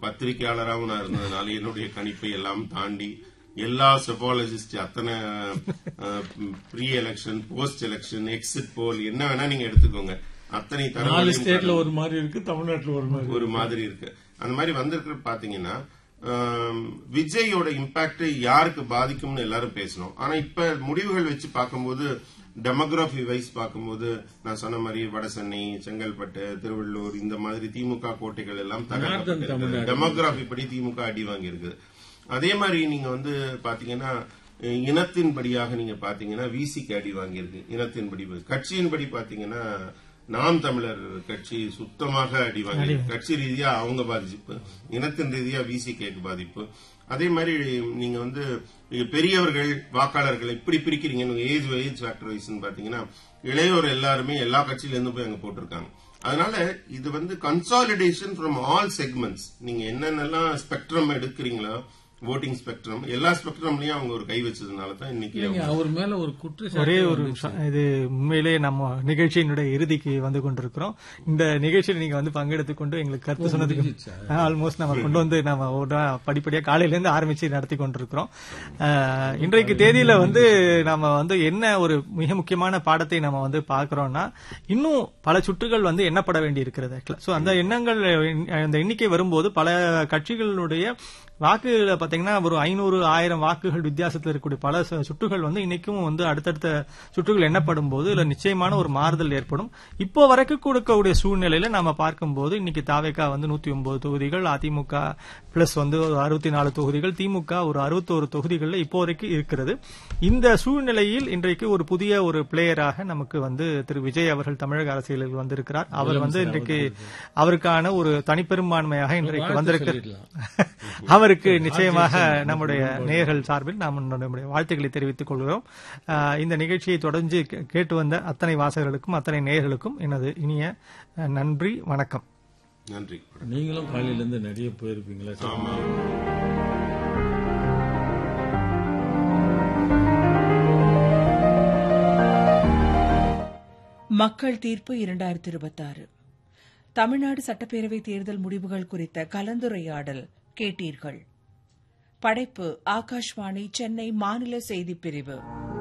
பத்திரிகையாளராகவும் நான் இருந்ததுனால என்னுடைய கணிப்பை எல்லாம் தாண்டி எல்லா செபாலஜிஸ்ட் அத்தனை pre election, post election, exit போல் என்ன வேணா நீங்க எடுத்துக்கோங்க, அத்தனை ஸ்டேட்ல ஒரு மாதிரி இருக்கு, தமிழ்நாட்டில் ஒரு மாதிரி இருக்கு. அந்த மாதிரி வந்திருக்கிற பாத்தீங்கன்னா விஜயோட இம்பாக்ட் யாருக்கு பாதிக்கும்னு எல்லாரும் பேசணும். ஆனா இப்ப முடிவுகள் வச்சு பார்க்கும்போது டெமோகிராபி வைஸ் பார்க்கும்போது நான் சொன்ன மாதிரி வடசென்னை, செங்கல்பட்டு, திருவள்ளூர் இந்த மாதிரி திமுக கோட்டைகள் எல்லாம் தகர்க்கப்பட்டிருக்கு. டெமோகிராபி படி திமுக அடி வாங்கியிருக்கு. அதே மாதிரி நீங்க பாத்தீங்கன்னா இனத்தின்படியாக நீங்க பாத்தீங்கன்னா விசிக்கு அடி வாங்கியிருக்கு. இனத்தின்படி கட்சியின்படி பாத்தீங்கன்னா நாம் தமிழர் கட்சி சுத்தமாக அடி வாங்கியிருக்கு. கட்சி ரீதியா அவங்க பாதிப்பு, இனத்தின் ரீதியா விசிகேக்கு பாதிப்பு. அதே மாதிரி நீங்க பெரியவர்கள் வாக்காளர்கள் இப்படி பிரிக்கிறீங்க ஏஜ் ஃபேக்டர் வைஸ் பாத்தீங்கன்னா இளையோர் எல்லாருமே எல்லா கட்சியில இருந்து போய் அங்க போட்டிருக்காங்க. அதனால இது கன்சாலிடேஷன் ஃப்ரம் ஆல் செக்மெண்ட்ஸ். நீங்க என்னென்னலாம் ஸ்பெக்ட்ரம் எடுக்கிறீங்களோ, ஓட்டிங் ஸ்பெக்ட்ரம், எல்லா ஸ்பெக்ட்ரம்லயும் அவங்க ஒரு கை வச்சதுனால தான் இன்னைக்கு அவர் மேல ஒரு ஒரே ஒரு இது உண்மையிலேயே நம்ம நிகழ்ச்சியினுடைய இறுதிக்கு வந்து கொண்டிருக்கிறோம். இந்த நிகழ்ச்சியில் நீங்க பங்கெடுத்துக் கொண்டு எங்களுக்கு கருத்து சொன்னதுக்கு ஆல்மோஸ்ட் நம்ம கொண்டு நம்ம படிப்படியா காலையில இருந்து ஆரம்பிச்சு நடத்தி கொண்டிருக்கிறோம். இன்றைக்கு தேதியில நம்ம என்ன ஒரு மிக முக்கியமான பாடத்தை நம்ம பாக்குறோம்னா, இன்னும் பல சுற்றுகள் எண்ணப்பட வேண்டி இருக்கிறது. சோ அந்த எண்ணங்கள், அந்த எண்ணிக்கை வரும்போது பல கட்சிகளுடைய வாக்குகளை பாத்தீங்கன்னா ஒரு 500-1000 வாக்குகள் வித்தியாசத்தில் இருக்கக்கூடிய பல சுற்றுகள் இன்னைக்கும் அடுத்தடுத்த சுற்றுகள் எண்ணப்படும் போது இதுல நிச்சயமான ஒரு மாறுதல் ஏற்படும். இப்போ வரைக்கும் கொடுக்கக்கூடிய சூழ்நிலையில நாம பார்க்கும்போது இன்னைக்கு தாவேகா 109 தொகுதிகள், அதிமுக பிளஸ் 64 தொகுதிகள், திமுக ஒரு 61 தொகுதிகள்ல இப்போ வரைக்கும் இருக்கிறது. இந்த சூழ்நிலையில் இன்றைக்கு ஒரு புதிய ஒரு பிளேயராக நமக்கு திரு விஜய் அவர்கள் தமிழக அரசியலில் வந்திருக்கிறார். அவர் இன்றைக்கு அவருக்கான ஒரு தனிப்பெரும்பான்மையாக இன்றைக்கு வந்திருக்கிறார். அவருக்கு நிச்சயமாக நம்முடைய நேயர்கள் சார்பில் நாம் நம்முடைய வாழ்த்துக்களை தெரிவித்துக் கொள்கிறோம். இந்த நிகழ்ச்சியை தொடர்ந்து கேட்டு வந்த அத்தனை வாசகர்களுக்கும் அத்தனை நேயர்களுக்கும் எனது இனிய நன்றி, வணக்கம். நன்றி. நீங்களும் காலையிலிருந்து நிறைய போயிருப்பீங்களா? மக்கள் தீர்ப்பு 2026 தமிழ்நாடு சட்டப்பேரவை தேர்தல் முடிவுகள் குறித்த கலந்துரையாடல் கேட்டீர்கள். படைப்பு ஆகாஷ்வாணி சென்னை மாநில செய்திப் பிரிவு.